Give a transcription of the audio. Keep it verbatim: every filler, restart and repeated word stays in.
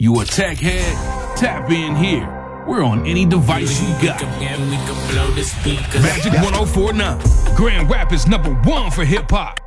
You a tech head? Tap in here. We're on any device you got. Magic one oh four point nine. Grand Rapids number one for hip hop.